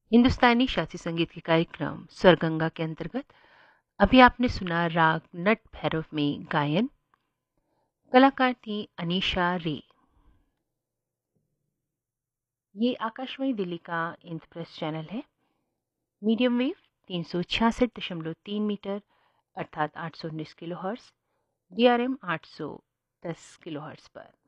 हिंदुस्तानी शास्त्रीय संगीत के कार्यक्रम स्वरगंगा के अंतर्गत अभी आपने सुना राग नट भैरव में गायन। कलाकार थी अनीशा रे। ये आकाशवाणी दिल्ली का इंद्रप्रस्थ चैनल है। मीडियम वेव 366.3 मीटर अर्थात 819 किलोहर्ट्ज़, DRM 810 किलोहर्ट्ज़ पर।